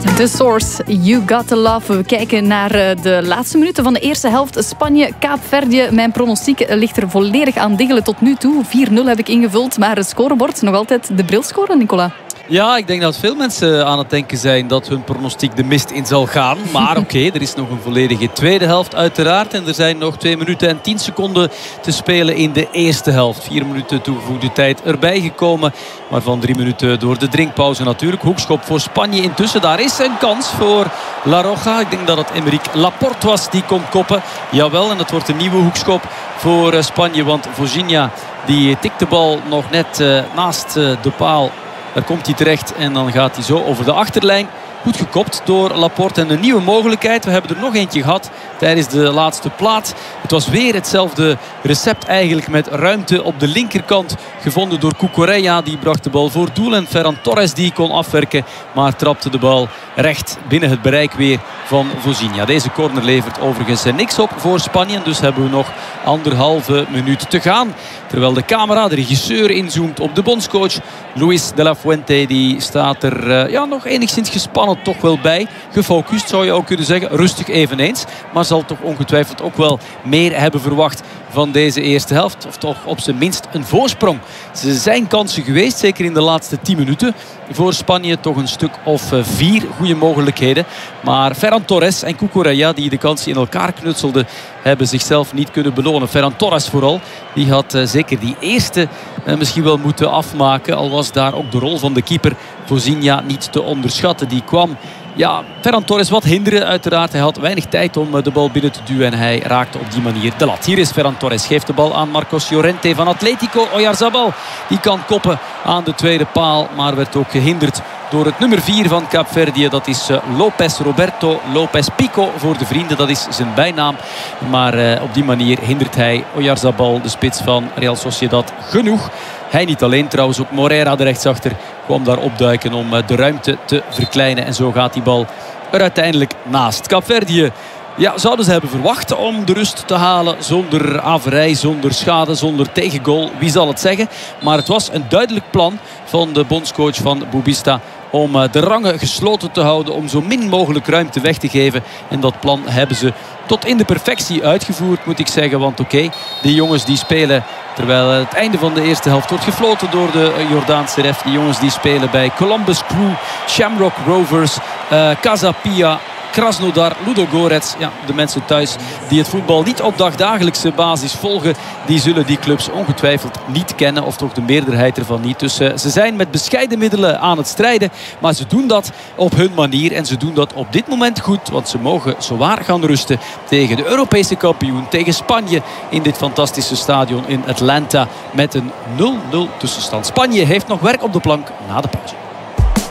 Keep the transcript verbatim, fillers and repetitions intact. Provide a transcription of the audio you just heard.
The Source, You Got To Love. We kijken naar de laatste minuten van de eerste helft. Spanje-Kaapverdië. Mijn pronostiek ligt er volledig aan diggelen tot nu toe. vier nul heb ik ingevuld, maar het scorebord nog altijd de bril scoren, Nicola. Ja, ik denk dat veel mensen aan het denken zijn dat hun pronostiek de mist in zal gaan. Maar oké, okay, er is nog een volledige tweede helft uiteraard. En er zijn nog twee minuten en tien seconden te spelen in de eerste helft. Vier minuten toegevoegde tijd erbij gekomen. Waarvan drie minuten door de drinkpauze natuurlijk. Hoekschop voor Spanje intussen. Daar is een kans voor La Roja. Ik denk dat het Aymeric Laporte was die kon koppen. Jawel, en het wordt een nieuwe hoekschop voor Spanje. Want Vozinha die tikt de bal nog net uh, naast uh, de paal. Daar komt hij terecht en dan gaat hij zo over de achterlijn. Goed gekopt door Laporte. En een nieuwe mogelijkheid. We hebben er nog eentje gehad tijdens de laatste plaat. Het was weer hetzelfde recept eigenlijk. Met ruimte op de linkerkant gevonden door Cucurella. Die bracht de bal voor doel. En Ferran Torres die kon afwerken. Maar trapte de bal recht binnen het bereik weer van Vozinha. Deze corner levert overigens niks op voor Spanje. Dus hebben we nog anderhalve minuut te gaan. Terwijl de camera, de regisseur, inzoomt op de bondscoach. Luis de la Fuente. Die staat er uh, ja, nog enigszins gespannen toch wel bij. Gefocust zou je ook kunnen zeggen. Rustig eveneens. Maar zal toch ongetwijfeld ook wel meer hebben verwacht van deze eerste helft. Of toch op zijn minst een voorsprong. Ze zijn kansen geweest. Zeker in de laatste tien minuten. Voor Spanje toch een stuk of vier goede mogelijkheden. Maar Ferran Torres en Cucurella die de kansen in elkaar knutselden hebben zichzelf niet kunnen belonen. Ferran Torres vooral. Die had uh, zeker die eerste uh, misschien wel moeten afmaken. Al was daar ook de rol van de keeper Vozinha niet te onderschatten. Die kwam ja, Ferran Torres wat hinderen uiteraard. Hij had weinig tijd om de bal binnen te duwen en hij raakte op die manier de lat. Hier is Ferran Torres. Geeft de bal aan Marcos Llorente van Atletico. Oyarzabal die kan koppen aan de tweede paal. Maar werd ook gehinderd door het nummer vier van Kaapverdië. Dat is Lopez Roberto Lopez Pico voor de vrienden. Dat is zijn bijnaam. Maar uh, op die manier hindert hij Oyarzabal, de spits van Real Sociedad, genoeg. Hij niet alleen trouwens, ook Morera de rechtsachter kwam daar opduiken om de ruimte te verkleinen. En zo gaat die bal er uiteindelijk naast. Kaapverdië, ja, zouden ze hebben verwacht om de rust te halen zonder averij, zonder schade, zonder tegengoal. Wie zal het zeggen? Maar het was een duidelijk plan van de bondscoach van Boubista om de rangen gesloten te houden, om zo min mogelijk ruimte weg te geven. En dat plan hebben ze tot in de perfectie uitgevoerd, moet ik zeggen. Want oké, okay, die jongens die spelen, terwijl het einde van de eerste helft wordt gefloten door de Jordaanse ref. Die jongens die spelen bij Columbus Crew, Shamrock Rovers, uh, Casa Pia, Krasnodar, Ludogorets. Ja, de mensen thuis die het voetbal niet op dagdagelijkse basis volgen, die zullen die clubs ongetwijfeld niet kennen. Of toch de meerderheid ervan niet. Dus uh, ze zijn met bescheiden middelen aan het strijden. Maar ze doen dat op hun manier. En ze doen dat op dit moment goed. Want ze mogen zowaar gaan rusten tegen de Europese kampioen. Tegen Spanje in dit fantastische stadion in Atlanta. Met een nul nul tussenstand. Spanje heeft nog werk op de plank na de pauze.